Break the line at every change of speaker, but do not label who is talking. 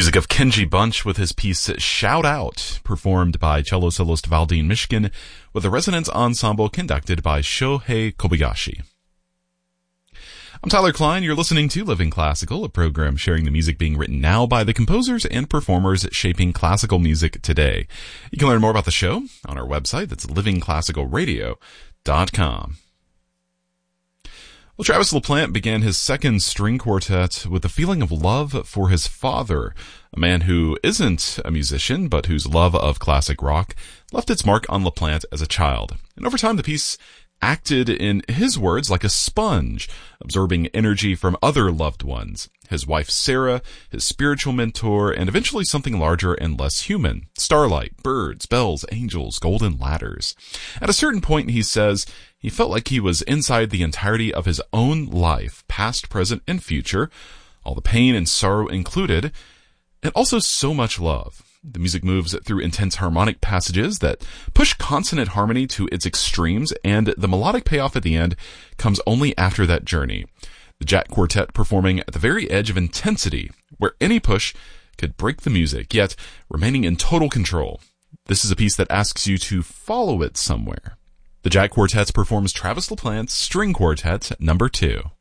Music of Kenji Bunch with his piece Shout Out, performed by cello soloist Valdine Mishkin, with a resonance ensemble conducted by Shohei Kobayashi. I'm Tyler Klein. You're listening to Living Classical, a program sharing the music being written now by the composers and performers shaping classical music today. You can learn more about the show on our website. That's livingclassicalradio.com. Well, Travis LaPlante began his second string quartet with a feeling of love for his father, a man who isn't a musician, but whose love of classic rock left its mark on LaPlante as a child. And over time, the piece acted, in his words, like a sponge, absorbing energy from other loved ones. His wife Sarah, his spiritual mentor, and eventually something larger and less human. Starlight, birds, bells, angels, golden ladders. At a certain point, he says, he felt like he was inside the entirety of his own life, past, present, and future, all the pain and sorrow included, and also so much love. The music moves through intense harmonic passages that push consonant harmony to its extremes, and the melodic payoff at the end comes only after that journey. The Jack Quartet performing at the very edge of intensity, where any push could break the music, yet remaining in total control. This is a piece that asks you to follow it somewhere. The Jack Quartet performs Travis LaPlante's String Quartet No. 2.